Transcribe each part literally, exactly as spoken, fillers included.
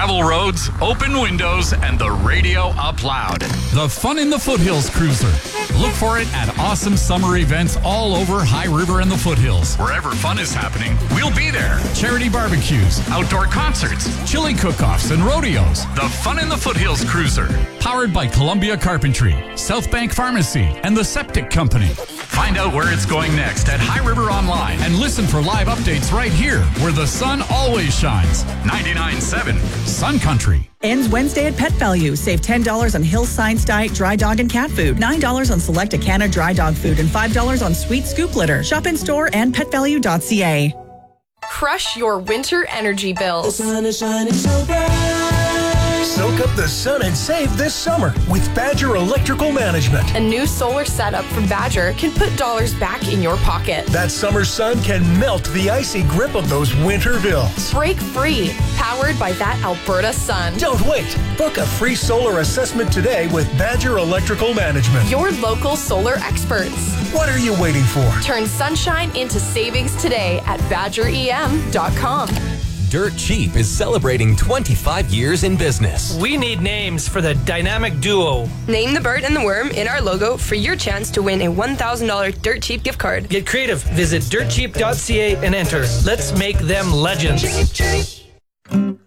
gravel roads, open windows, and the radio up loud. The Fun in the Foothills Cruiser. Look for it at awesome summer events all over High River and the Foothills. Wherever fun is happening, we'll be there. Charity barbecues, outdoor concerts, chili cook-offs, and rodeos. The Fun in the Foothills Cruiser. Powered by Columbia Carpentry, South Bank Pharmacy, and the Septic Company. Find out where it's going next at High River Online and listen for live updates right here where the sun always shines. ninety-nine point seven Sun Country. Ends Wednesday at Pet Value. Save ten dollars on Hill Science Diet dry dog and cat food, nine dollars on select Acana dry dog food, and five dollars on Sweet Scoop litter. Shop in store and pet value dot c a. Crush your winter energy bills. The sun is shining so bright. Soak up the sun and save this summer with Badger Electrical Management. A new solar setup from Badger can put dollars back in your pocket. That summer sun can melt the icy grip of those winter bills. Break free, powered by that Alberta sun. Don't wait. Book a free solar assessment today with Badger Electrical Management. Your local solar experts. What are you waiting for? Turn sunshine into savings today at badger e m dot com. Dirt Cheap is celebrating twenty-five years in business. We need names for the dynamic duo. Name the bird and the worm in our logo for your chance to win a one thousand dollars Dirt Cheap gift card. Get creative. Visit dirt cheap dot c a and enter. Let's make them legends. Cheap, cheap.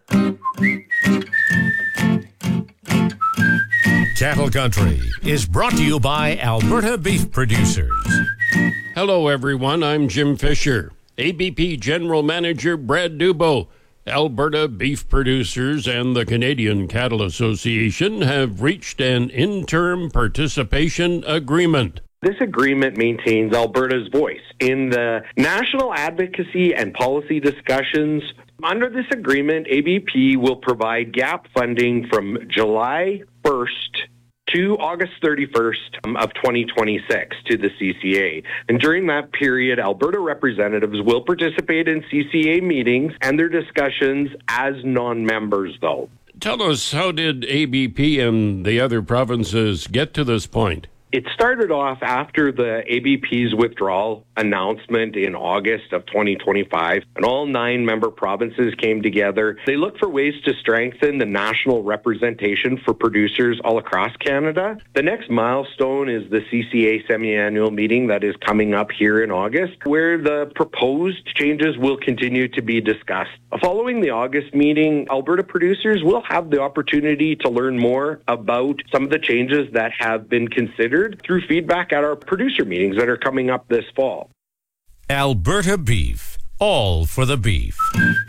Cattle Country is brought to you by Alberta Beef Producers. Hello, everyone. I'm Jim Fisher. A B P General Manager Brad Dubo. Alberta Beef Producers and the Canadian Cattle Association have reached an interim participation agreement. This agreement maintains Alberta's voice in the national advocacy and policy discussions. Under this agreement, A B P will provide gap funding from July first to August thirty-first of twenty twenty-six to the C C A. And during that period, Alberta representatives will participate in C C A meetings and their discussions as non-members, though. Tell us, how did A B P and the other provinces get to this point? It started off after the A B P's withdrawal announcement in August of twenty twenty-five, and all nine member provinces came together. They looked for ways to strengthen the national representation for producers all across Canada. The next milestone is the C C A semi-annual meeting that is coming up here in August, where the proposed changes will continue to be discussed. Following the August meeting, Alberta producers will have the opportunity to learn more about some of the changes that have been considered through feedback at our producer meetings that are coming up this fall. Alberta Beef, all for the beef.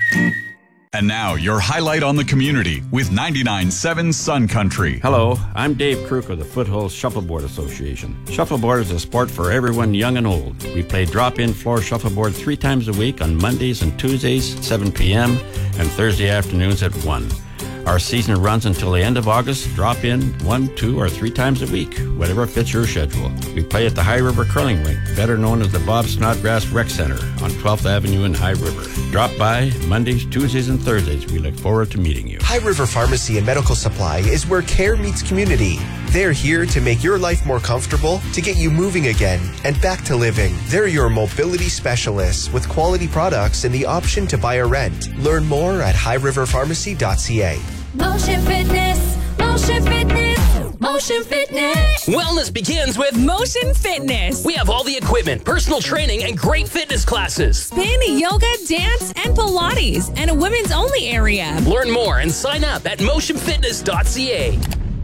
And now, your highlight on the community with ninety-nine point seven Sun Country. Hello, I'm Dave Kruk of the Foothills Shuffleboard Association. Shuffleboard is a sport for everyone young and old. We play drop-in floor shuffleboard three times a week on Mondays and Tuesdays, seven p.m., and Thursday afternoons at one. Our season runs until the end of August. Drop in one, two, or three times a week, whatever fits your schedule. We play at the High River Curling Rink, better known as the Bob Snodgrass Rec Center on twelfth Avenue in High River. Drop by Mondays, Tuesdays, and Thursdays. We look forward to meeting you. High River Pharmacy and Medical Supply is where care meets community. They're here to make your life more comfortable, to get you moving again and back to living. They're your mobility specialists with quality products and the option to buy or rent. Learn more at high river pharmacy dot c a. Motion Fitness, Motion Fitness, Motion Fitness. Wellness begins with Motion Fitness. We have all the equipment, personal training, and great fitness classes. Spin, yoga, dance, and Pilates, and a women's only area. Learn more and sign up at motion fitness dot c a.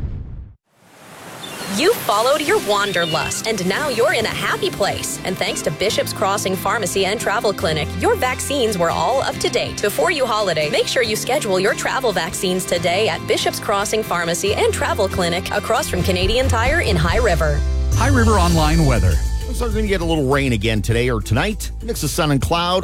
You followed your wanderlust, and now you're in a happy place. And thanks to Bishop's Crossing Pharmacy and Travel Clinic, your vaccines were all up to date. Before you holiday, make sure you schedule your travel vaccines today at Bishop's Crossing Pharmacy and Travel Clinic across from Canadian Tire in High River. High River Online weather. So we're going to get a little rain again today or tonight. Mix of sun and cloud.